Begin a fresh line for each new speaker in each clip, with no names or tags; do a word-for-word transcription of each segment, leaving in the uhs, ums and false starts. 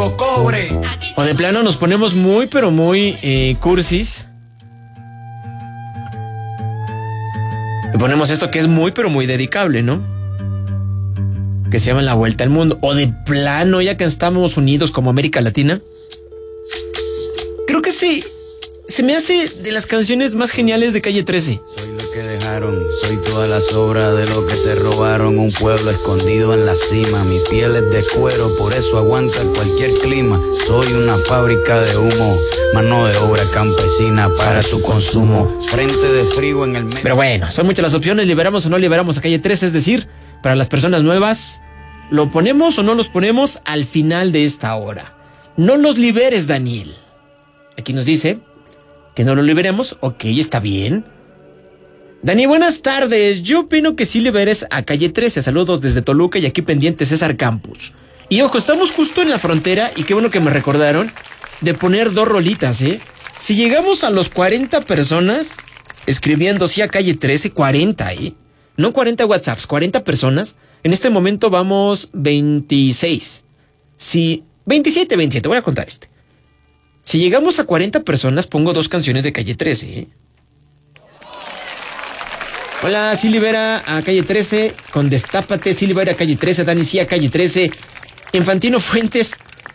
cuando cobre.
O de plano nos ponemos muy, pero muy eh, cursis. Y ponemos esto que es muy, pero muy dedicable, ¿no? Que se llama La Vuelta al Mundo. O de plano, ya que estamos unidos como América Latina. Creo que sí. Se me hace de las canciones más geniales de Calle trece.
Soy lo que dejaron, soy toda la sobra de lo que te robaron. Un pueblo escondido en la cima, mi piel es de cuero, por eso aguanta cualquier clima. Soy una fábrica de humo, mano de obra campesina para su consumo. Frente de frío en el medio.
Pero bueno, son muchas las opciones, liberamos o no liberamos a Calle trece, es decir, para las personas nuevas, ¿lo ponemos o no los ponemos al final de esta hora? No los liberes, Daniel. Aquí nos dice que no lo liberemos. Ok, está bien. Dani, buenas tardes. Yo opino que sí liberes a Calle trece. Saludos desde Toluca y aquí pendiente César Campos. Y ojo, estamos justo en la frontera y qué bueno que me recordaron de poner dos rolitas, ¿eh? Si llegamos a los cuarenta personas escribiendo sí a Calle trece, cuarenta, ¿eh? No cuarenta WhatsApps, cuarenta personas. En este momento vamos veintiséis. Sí, veintisiete, veintisiete, voy a contar este. Si llegamos a cuarenta personas, pongo dos canciones de Calle trece, ¿eh? Hola, sí libera a Calle trece con Destápate, sí libera a Calle trece, Dani, sí a Calle trece. Infantino Fuentes,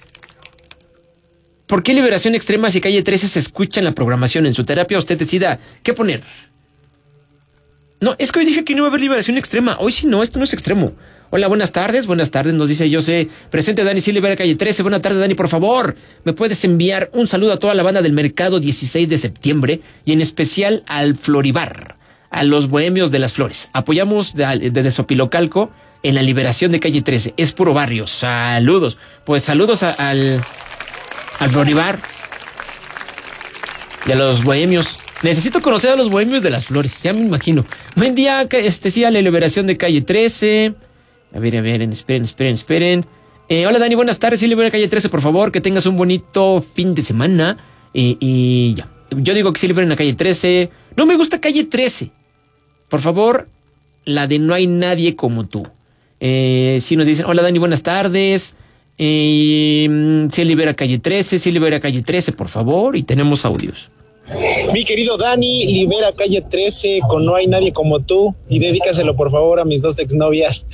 ¿por qué Liberación Extrema si Calle trece se escucha en la programación? En su terapia usted decida qué poner. No, es que hoy dije que no va a haber Liberación Extrema. Hoy sí no, esto no es extremo. Hola, buenas tardes, buenas tardes, nos dice José. Presente Dani, sí libera Calle trece. Buenas tardes, Dani, por favor. ¿Me puedes enviar un saludo a toda la banda del Mercado dieciséis de septiembre y en especial al Floribar, a los bohemios de las flores? Apoyamos de, desde Sopilocalco en la liberación de Calle trece. Es puro barrio. Saludos. Pues saludos a, al, al Floribar y a los bohemios. Necesito conocer a los bohemios de las flores, ya me imagino. Buen día, este sí, a la liberación de Calle trece. A ver, a ver, esperen, esperen, esperen. Eh, hola Dani, buenas tardes, sí, libera Calle trece, por favor, que tengas un bonito fin de semana. Eh, y ya, yo digo que sí liberen a Calle trece. No me gusta Calle trece. Por favor, la de No hay nadie como tú. Eh, sí nos dicen, hola Dani, buenas tardes. Eh, sí libera Calle trece, sí libera Calle trece, por favor, y tenemos audios.
Mi querido Dani, libera Calle trece con No hay nadie como tú y dedícaselo por favor a mis dos exnovias.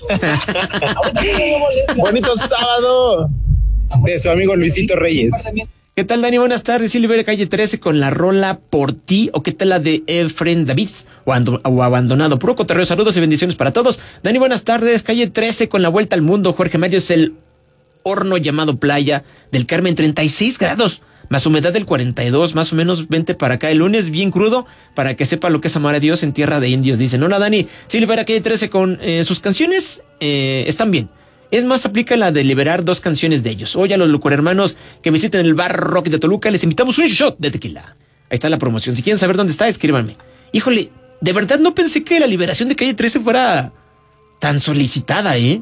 Bonito sábado de su amigo Luisito Reyes.
¿Qué tal, Dani? Buenas tardes. Sí, libera Calle trece con la rola Por Ti, o qué tal la de Efren David o, ando, o Abandonado. Puro cotorreo, saludos y bendiciones para todos. Dani, buenas tardes. Calle trece con La Vuelta al Mundo. Jorge Mario es el horno llamado Playa del Carmen, treinta y seis grados. Más humedad del cuarenta y dos, más o menos. Vente para acá el lunes bien crudo para que sepa lo que es amar a Dios en tierra de indios. Dicen, hola Dani, sí libera Calle trece con eh, sus canciones, eh, están bien. Es más, aplica la de liberar dos canciones de ellos. Oye, a los locuhermanos que visiten el bar Rock de Toluca, les invitamos un shot de tequila. Ahí está la promoción. Si quieren saber dónde está, escríbanme. Híjole, de verdad no pensé que la liberación de Calle trece fuera tan solicitada, ¿eh?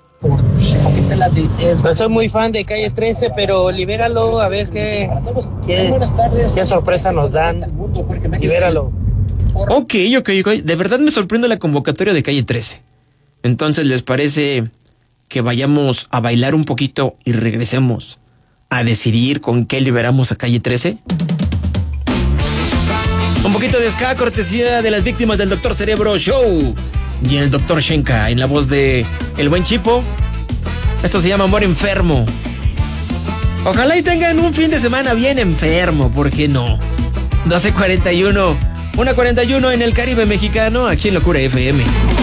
No soy muy fan de Calle trece, pero libéralo, a ver qué, qué, qué sorpresa nos dan. Libéralo.
Ok, ok, ok. De verdad me sorprende la convocatoria de Calle trece. Entonces, ¿les parece que vayamos a bailar un poquito y regresemos a decidir con qué liberamos a Calle trece? Un poquito de ska, cortesía de las víctimas del Doctor Cerebro Show y el Doctor Shenka en la voz de El Buen Chipo. Esto se llama Amor Enfermo. Ojalá y tengan un fin de semana bien enfermo, ¿por qué no? doce cuarenta y uno, una cuarenta y uno en el Caribe mexicano, aquí en Locura F M.